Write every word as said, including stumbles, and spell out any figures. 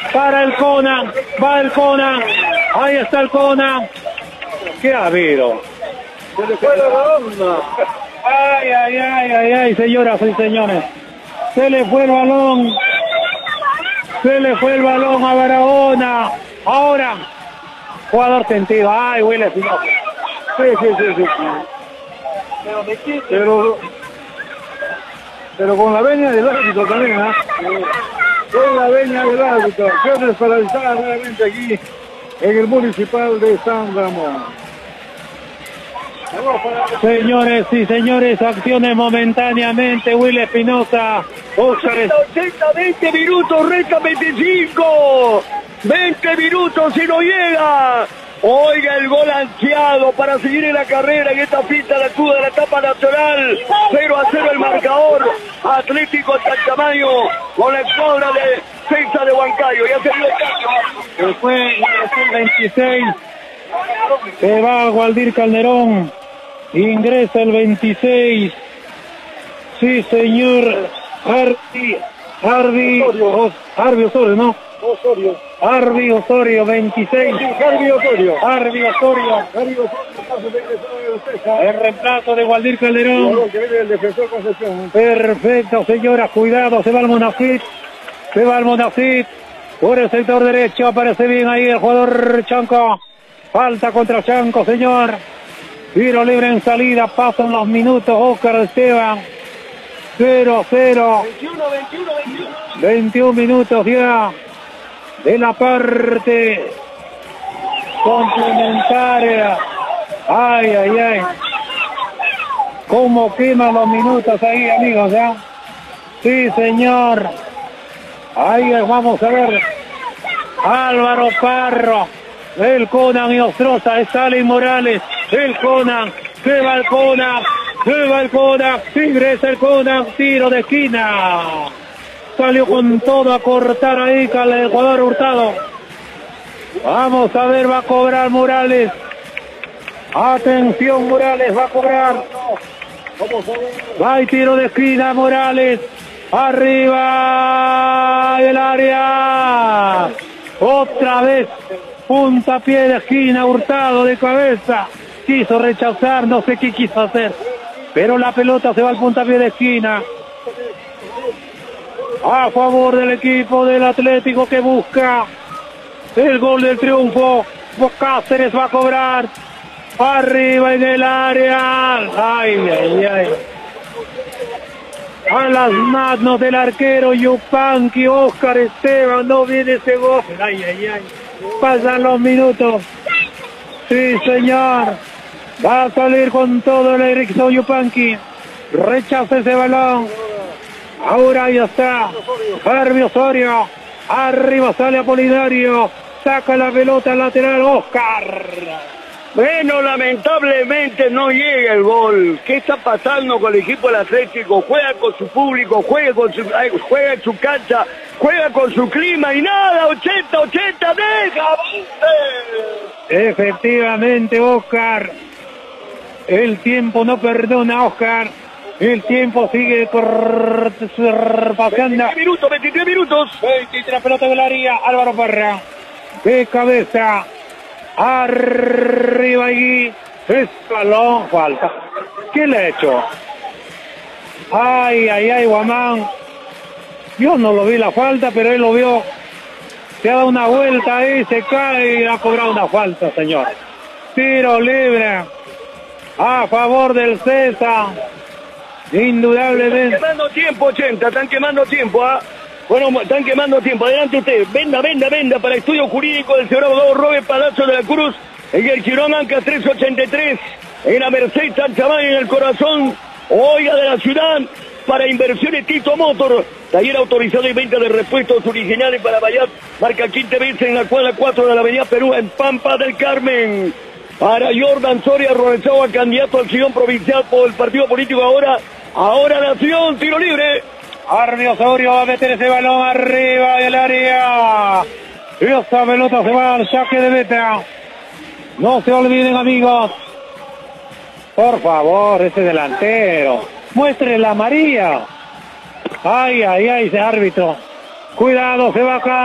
para el Conan, va el Conan, ahí está el Conan. ¿Qué ha habido? Se le fue la ronda. Ay, ay, ay, ay, ay, señoras y señores. Se le fue el balón. Se le fue el balón a Barahona. Ahora, jugador sentido. Ay, Willy Espinosa. Sí, sí, sí, sí. Pero, pero con la veña del árbitro también, ¿ah? ¿eh? Con la veña del árbitro. Quedó desparalizada nuevamente aquí en el municipal de San Ramón. Señores y señores, acciones momentáneamente. Willy Espinosa. ochenta, ochenta, veinte minutos, resta veinticinco. veinte minutos y no llega. Oiga el gol ansiado para seguir en la carrera en esta pista de Cuba de la etapa nacional. cero a cero el marcador. Atlético Santamayo con la escuadra de César de Huancayo. Ya se dio el cambio. Se fue el veintiséis. Se va Waldir Calderón. Ingresa el veintiséis. Sí, señor. Arbi. Arbi. Arbi Osorio, ¿no? Osorio. Arbi Osorio, veintiséis. Arbi Osorio. Arbi Osorio. Arbi Osorio. El reemplazo de Waldir Calderón. Que viene el defensor Concepción. Perfecto, señora. Cuidado, se va el Monafit. Se va el Monafit. Por el sector derecho aparece bien ahí el jugador Chanco. Falta contra Chanco, señor. Tiro libre en salida. Pasan los minutos. Oscar Esteban. cero a cero. veintiuno, veintiuno, veintiuno. veintiún minutos ya de la parte complementaria. Ay, ay, ay. Cómo queman los minutos ahí, amigos, ¿ya? Sí, señor. Ahí vamos a ver. Álvaro Parro. El Conan y Ostroza. Stalin Morales. El Conan. Se va el Conan. Se va el Conan. Ingresa el Conan. Tiro de esquina. Salió con todo a cortar ahí con el jugador Hurtado. Vamos a ver, va a cobrar Morales. Atención, Morales va a cobrar. Va y tiro de esquina Morales. Arriba del área. Otra vez. Puntapié de esquina, Hurtado de cabeza. Quiso rechazar, no sé qué quiso hacer. Pero la pelota se va al puntapié de esquina. A favor del equipo del Atlético que busca el gol del triunfo. Cáceres va a cobrar. Arriba en el área. Ay, ay, ay. A las manos del arquero Yupanqui. Oscar Esteban. No viene ese gol. Ay, ay, ay. Pasan los minutos. Sí, señor. Va a salir con todo el Erickson Yupanqui. Rechaza ese balón. Ahora ya está. Arbi Osorio. Arriba sale Apolinario. Saca la pelota lateral. Oscar. Bueno, lamentablemente no llega el gol. ¿Qué está pasando con el equipo del Atlético? Juega con su público, juega, con su, juega en su cancha, juega con su clima y nada. ochenta, ochenta, deja. Efectivamente, Oscar. El tiempo no perdona, Oscar. El tiempo sigue por pasando. veintitrés minutos, veintitrés minutos. veintitrés pelota del área. Álvaro Parra. De cabeza. Arriba allí. Es balón. Falta. ¿Qué le ha hecho? Ay, ay, ay, Guamán. Yo no lo vi la falta, pero él lo vio. Se ha dado una vuelta ahí, se cae y ha cobrado una falta, señor. Tiro libre. A favor del César. Indudablemente. Están quemando tiempo, ochenta, están quemando tiempo, ¿ah? ¿eh? Bueno, están quemando tiempo. Adelante usted. Venda, venda, venda para estudio jurídico del señor abogado Robert Palacio de la Cruz. En el Girón Anca trescientos ochenta y tres. En la Merced San Chamán, en el corazón, oiga, de la ciudad. Para inversiones Tito Motor. Taller autorizado y venta de repuestos originales para Bayat. Marca quinta vez en la cuadra cuatro de la avenida Perú, en Pampa del Carmen. Para Jordan Soria Ronzagua, candidato al sillón provincial por el partido político ahora. Ahora Nación, tiro libre. Arbi Osorio va a meter ese balón arriba del área. Y esta pelota se va al saque de meta. No se olviden, amigos. Por favor, ese delantero. Muestre la María. Ay, ay, ay, ese árbitro. Cuidado, se va acá.